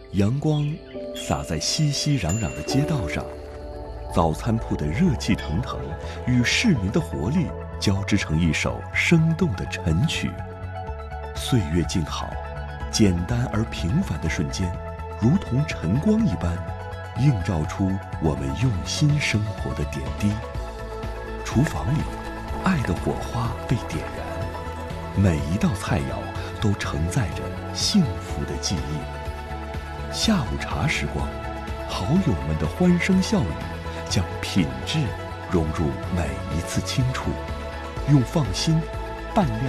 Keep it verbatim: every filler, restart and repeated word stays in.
阳光洒在熙熙攘攘的街道上，早餐铺的热气腾腾与市民的活力交织成一首生动的晨曲。岁月静好，简单而平凡的瞬间，如同晨光一般，映照出我们用心生活的点滴。厨房里，爱的火花被点燃，每一道菜肴都承载着幸福的记忆。下午茶时光，好友们的欢声笑语，将品质融入每一次轻触，用放心拌料